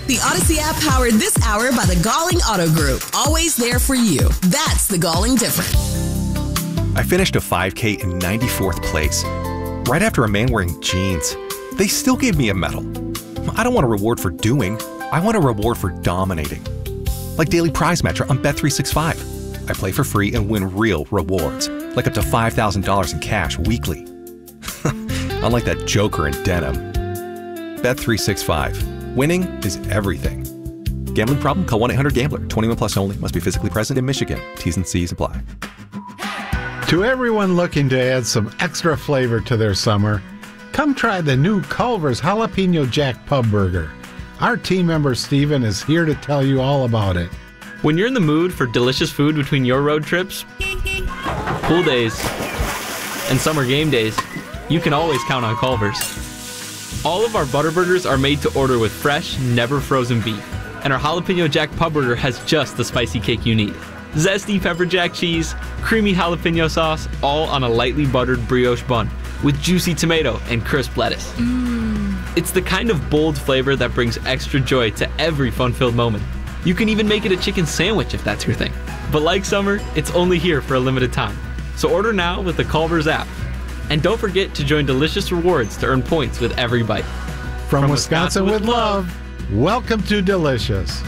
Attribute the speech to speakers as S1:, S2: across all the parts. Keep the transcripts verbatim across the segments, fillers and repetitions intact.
S1: The Odyssey app powered this hour by the Galling Auto Group. Always there for you. That's the Galling difference.
S2: I finished a five K in ninety-fourth place, right after a man wearing jeans. They still gave me a medal. I don't want a reward for doing. I want a reward for dominating. Like Daily Prize Match on Bet three sixty-five. I play for free and win real rewards, like up to five thousand dollars in cash weekly. Unlike that joker in denim. Bet three sixty-five. Winning is everything. Gambling problem? Call one eight hundred gambler. twenty-one plus only. Must be physically present in Michigan. T's and C's apply.
S3: To everyone looking to add some extra flavor to their summer, come try the new Culver's Jalapeno Jack Pub Burger. Our team member Steven is here to tell you all about it.
S4: When you're in the mood for delicious food between your road trips, pool days, and summer game days, you can always count on Culver's. All of our butter burgers are made to order with fresh, never frozen beef. And our Jalapeno Jack Pub Burger has just the spicy kick you need. Zesty pepper jack cheese, creamy jalapeno sauce, all on a lightly buttered brioche bun with juicy tomato and crisp lettuce. Mm. It's the kind of bold flavor that brings extra joy to every fun-filled moment. You can even make it a chicken sandwich if that's your thing. But like summer, it's only here for a limited time. So order now with the Culver's app. And don't forget to join Delicious Rewards to earn points with every bite.
S3: From, From Wisconsin, Wisconsin with, with love, love, welcome to Delicious.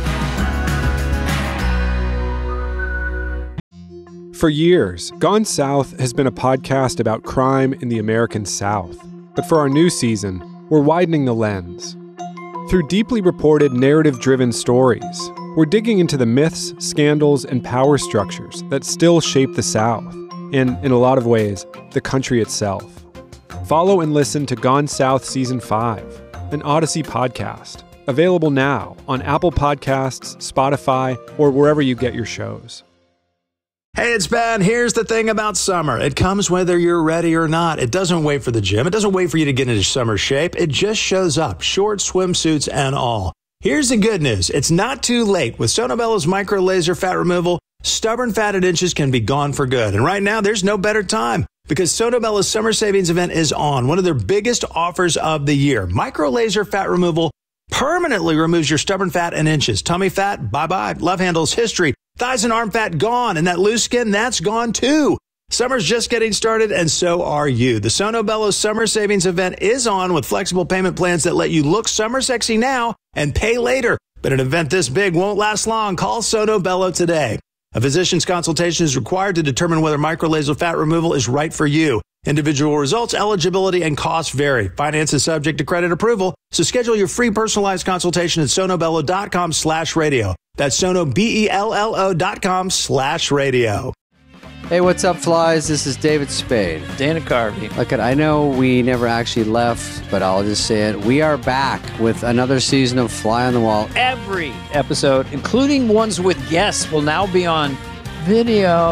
S5: For years, Gone South has been a podcast about crime in the American South. But for our new season, we're widening the lens. Through deeply reported, narrative-driven stories, we're digging into the myths, scandals, and power structures that still shape the South, and, in a lot of ways, the country itself. Follow and listen to Gone South Season five, an Odyssey podcast, available now on Apple Podcasts, Spotify, or wherever you get your shows.
S6: Hey, it's Ben. Here's the thing about summer. It comes whether you're ready or not. It doesn't wait for the gym. It doesn't wait for you to get into summer shape. It just shows up, shorts, swimsuits, and all. Here's the good news. It's not too late. With Sono Bello's micro laser fat removal, stubborn fatted inches can be gone for good. And right now, there's no better time because Sono Bello's summer savings event is on, one of their biggest offers of the year. Micro laser fat removal permanently removes your stubborn fat and inches. Tummy fat, bye-bye. Love handles, history. Thighs and arm fat gone, and that loose skin, that's gone too. Summer's just getting started, and so are you. The Sono Bello Summer Savings Event is on with flexible payment plans that let you look summer sexy now and pay later. But an event this big won't last long. Call Sono Bello today. A physician's consultation is required to determine whether microlaser fat removal is right for you. Individual results, eligibility, and costs vary. Finance is subject to credit approval, so schedule your free personalized consultation at sonobello.com slash radio. That's sono, B E L L O dot com slash radio.
S7: Hey, what's up, flies? This is David Spade.
S8: Dana Carvey.
S7: Look, I know we never actually left, but I'll just say it. We are back with another season of Fly on the Wall.
S8: Every episode, including ones with guests, will now be on video.